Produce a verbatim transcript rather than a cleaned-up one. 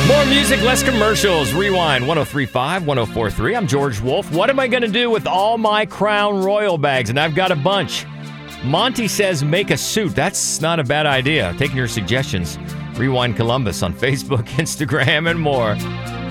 More music, less commercials. Rewind one oh three point five, one oh four point three. I'm George Wolf. What am I going to do with all my Crown Royal bags? And I've got a bunch. Monty says make a suit. That's not a bad idea. Taking your suggestions. Rewind Columbus on Facebook, Instagram, and more.